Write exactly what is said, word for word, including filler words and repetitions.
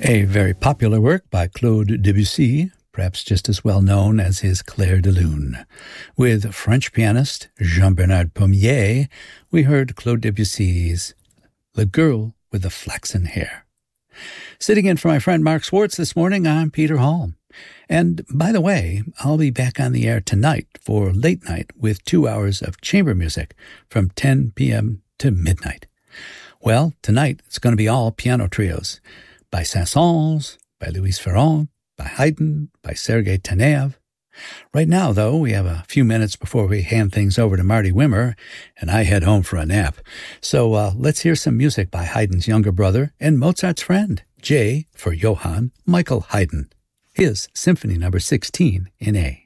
A very popular work by Claude Debussy, perhaps just as well known as his Clair de Lune. With French pianist Jean-Bernard Pommier, we heard Claude Debussy's The Girl with the Flaxen Hair. Sitting in for my friend Mark Swartz this morning, I'm Peter Hall. And by the way, I'll be back on the air tonight for late night with two hours of chamber music from ten p.m. to midnight. Well, tonight it's going to be all piano trios by Saint-Saëns, by Louis Ferrand, by Haydn, by Sergei Taneyev. Right now, though, we have a few minutes before we hand things over to Marty Wimmer, and I head home for a nap. So uh, let's hear some music by Haydn's younger brother and Mozart's friend, J for Johann Michael Haydn, his Symphony Number sixteen in A.